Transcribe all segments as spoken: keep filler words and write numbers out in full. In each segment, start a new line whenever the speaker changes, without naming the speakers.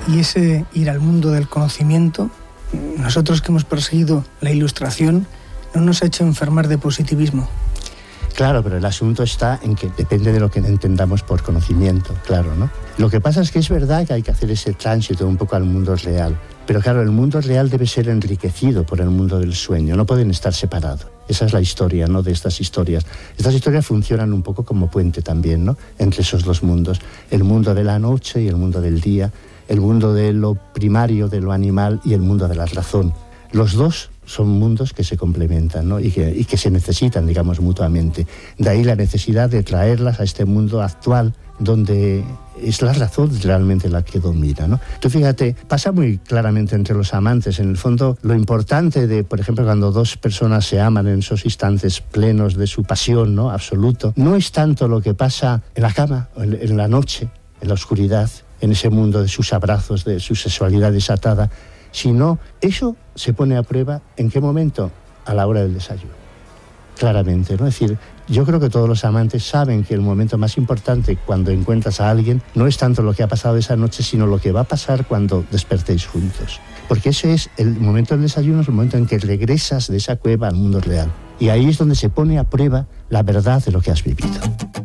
Y ese ir al mundo del conocimiento, nosotros que hemos perseguido la ilustración, no nos ha hecho enfermar de positivismo.
Claro, pero el asunto está en que depende de lo que entendamos por conocimiento, claro, ¿no? Lo que pasa es que es verdad que hay que hacer ese tránsito un poco al mundo real. Pero claro, el mundo real debe ser enriquecido por el mundo del sueño, no pueden estar separados. Esa es la historia, ¿no?, de estas historias. Estas historias funcionan un poco como puente también, ¿no?, entre esos dos mundos. El mundo de la noche y el mundo del día, el mundo de lo primario, de lo animal y el mundo de la razón. Los dos son mundos que se complementan, ¿no?, y que, y que se necesitan, digamos, mutuamente. De ahí la necesidad de traerlas a este mundo actual, donde es la razón realmente la que domina, ¿no? Tú fíjate, pasa muy claramente entre los amantes. En el fondo, lo importante de, por ejemplo, cuando dos personas se aman en esos instantes plenos de su pasión, ¿no?, absoluto, no es tanto lo que pasa en la cama, en, en la noche, en la oscuridad, en ese mundo de sus abrazos, de su sexualidad desatada, sino eso se pone a prueba ¿en qué momento? A la hora del desayuno. Claramente, ¿no? Es decir, yo creo que todos los amantes saben que el momento más importante cuando encuentras a alguien no es tanto lo que ha pasado esa noche, sino lo que va a pasar cuando despertéis juntos. Porque ese es el momento del desayuno, es el momento en que regresas de esa cueva al mundo real. Y ahí es donde se pone a prueba la verdad de lo que has vivido.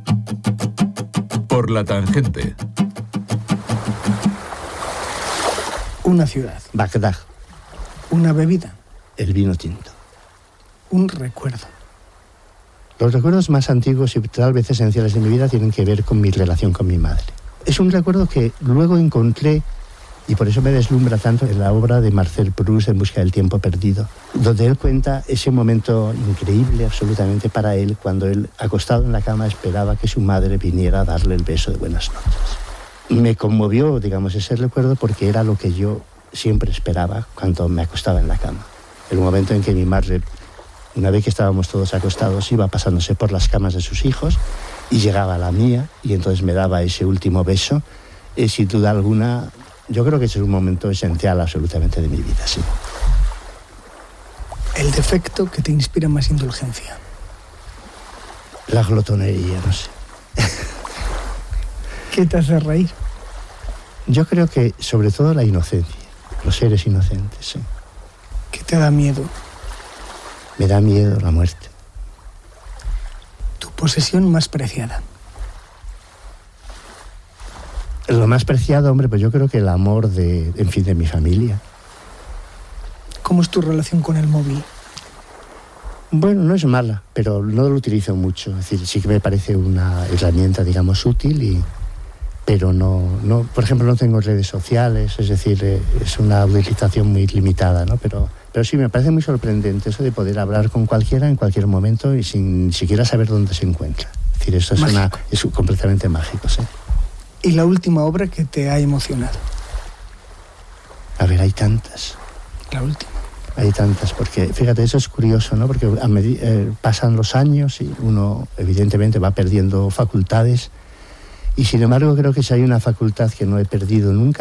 Por la tangente.
Una ciudad.
Bagdad.
Una bebida.
El vino tinto.
Un recuerdo.
Los recuerdos más antiguos y tal vez esenciales de mi vida tienen que ver con mi relación con mi madre. Es un recuerdo que luego encontré, y por eso me deslumbra tanto, en la obra de Marcel Proust, En busca del tiempo perdido, donde él cuenta ese momento increíble absolutamente para él, cuando él, acostado en la cama, esperaba que su madre viniera a darle el beso de buenas noches. Me conmovió, digamos, ese recuerdo porque era lo que yo siempre esperaba cuando me acostaba en la cama. El momento en que mi madre, una vez que estábamos todos acostados, iba pasándose por las camas de sus hijos y llegaba a la mía y entonces me daba ese último beso. Y sin duda alguna, yo creo que ese es un momento esencial absolutamente de mi vida, sí.
El defecto que te inspira más indulgencia.
La glotonería, no sé.
¿Qué te hace reír?
Yo creo que sobre todo la inocencia, los seres inocentes, sí.
¿Qué te da miedo?
Me da miedo la muerte.
Tu posesión más preciada.
Lo más preciado, hombre, pues yo creo que el amor de, en fin, de mi familia.
¿Cómo es tu relación con el móvil?
Bueno, no es mala, pero no lo utilizo mucho. Es decir, sí que me parece una herramienta, digamos, útil, y, pero no, no, por ejemplo, no tengo redes sociales, es decir, es una utilización muy limitada, ¿no? Pero, pero sí, me parece muy sorprendente eso de poder hablar con cualquiera en cualquier momento y sin ni siquiera saber dónde se encuentra. Es decir, eso es, una, es completamente mágico, ¿sí?
¿Y la última obra que te ha emocionado?
A ver, hay tantas.
La última.
Hay tantas, porque fíjate, eso es curioso, ¿no? Porque a medida, eh, pasan los años y uno evidentemente va perdiendo facultades, y sin embargo creo que si hay una facultad que no he perdido nunca